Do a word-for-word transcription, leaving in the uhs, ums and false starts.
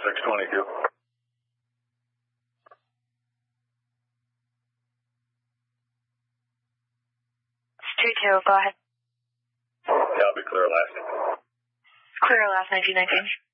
six twenty-two. two two, go ahead. Copy, clear last. Clear last nineteen nineteen.